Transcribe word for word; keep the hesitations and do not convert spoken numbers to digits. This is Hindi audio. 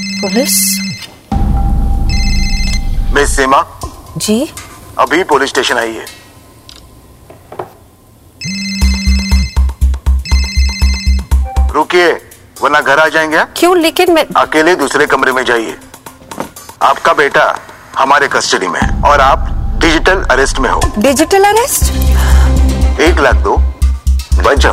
पुलिस? मिस सीमा जी? अभी पुलिस स्टेशन आई है। रुकिए वरना घर आ जाएंगे। क्यों? लेकिन मैं अकेले दूसरे कमरे में जाइए। आपका बेटा हमारे कस्टडी में है और आप डिजिटल अरेस्ट में हो। Digital arrest? एक लाख दो, बच जाओ।